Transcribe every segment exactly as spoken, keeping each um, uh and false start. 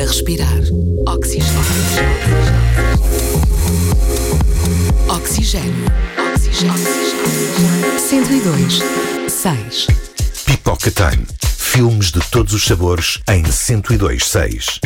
para respirar. Oxigênio. Oxigênio. Oxigênio. cento e dois, seis. Pipoca Time. Filmes de todos os sabores em cento e dois, seis.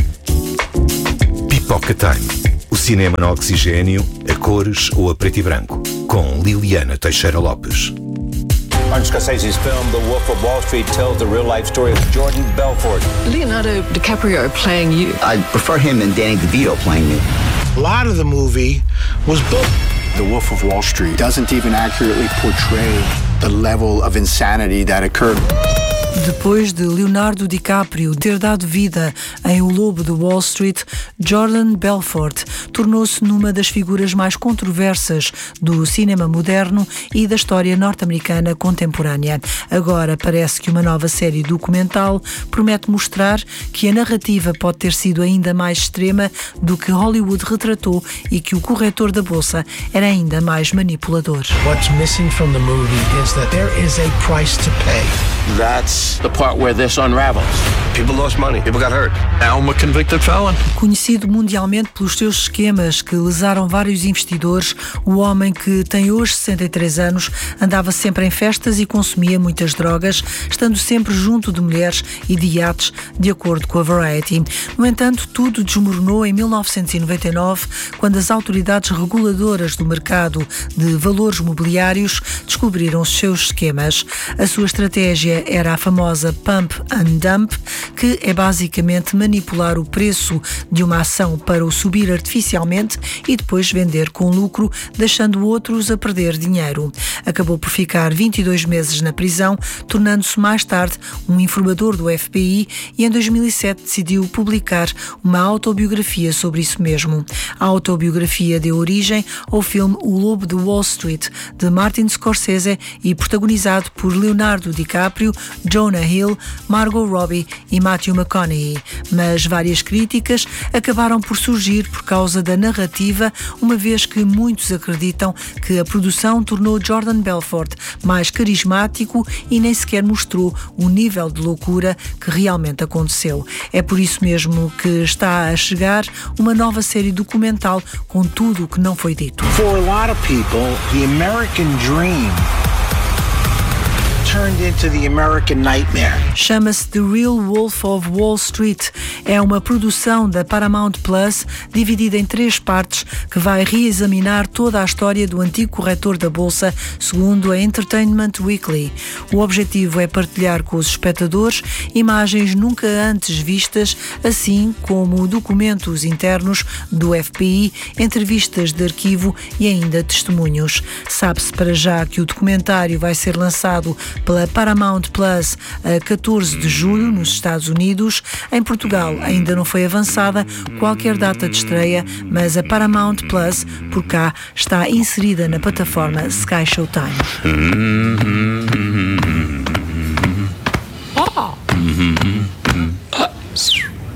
Pipoca Time. O cinema no oxigênio, a cores ou a preto e branco. Com Liliana Teixeira Lopes. Martin Scorsese's film The Wolf of Wall Street tells the real-life story of Jordan Belfort. Leonardo DiCaprio playing you. I prefer him than Danny DeVito playing me. A lot of the movie was built. The Wolf of Wall Street doesn't even accurately portray the level of insanity that occurred. Depois de Leonardo DiCaprio ter dado vida em O Lobo de Wall Street, Jordan Belfort tornou-se numa das figuras mais controversas do cinema moderno e da história norte-americana contemporânea. Agora parece que uma nova série documental promete mostrar que a narrativa pode ter sido ainda mais extrema do que Hollywood retratou e que o corretor da bolsa era ainda mais manipulador. What's missing from the movie is that there is a price to pay. That's the part where this unravels. People lost money. People got hurt. Now I'm a convicted felon. Conhecido mundialmente pelos seus esquemas que lesaram vários investidores, o homem que tem hoje sessenta e três anos andava sempre em festas e consumia muitas drogas, estando sempre junto de mulheres e de iates, de acordo com a Variety. No entanto, tudo desmoronou em mil novecentos e noventa e nove, quando as autoridades reguladoras do mercado de valores mobiliários descobriram os seus esquemas. A sua estratégia era a famosa Pump and Dump, que é basicamente manipular o preço de uma ação para o subir artificialmente e depois vender com lucro, deixando outros a perder dinheiro. Acabou por ficar vinte e dois meses na prisão, tornando-se mais tarde um informador do F B I e em dois mil e sete decidiu publicar uma autobiografia sobre isso mesmo. A autobiografia deu origem ao filme O Lobo de Wall Street, de Martin Scorsese e protagonizado por Leonardo DiCaprio, Jonah Hill, Margot Robbie e Matthew McConaughey. Mas várias críticas acabaram por surgir por causa da narrativa, uma vez que muitos acreditam que a produção tornou Jordan Belfort mais carismático e nem sequer mostrou o nível de loucura que realmente aconteceu. É por isso mesmo que está a chegar uma nova série documental com tudo o que não foi dito. For a lot of people, the American dream turned into the American nightmare. Chama-se The Real Wolf of Wall Street. É uma produção da Paramount Plus, dividida em três partes, que vai reexaminar toda a história do antigo corretor da bolsa, segundo a Entertainment Weekly. O objetivo é partilhar com os espectadores imagens nunca antes vistas, assim como documentos internos do F B I, entrevistas de arquivo e ainda testemunhos. Sabe-se para já que o documentário vai ser lançado pela Paramount Plus a catorze de julho nos Estados Unidos. Em Portugal ainda não foi avançada qualquer data de estreia, mas a Paramount Plus por cá está inserida na plataforma Sky Showtime.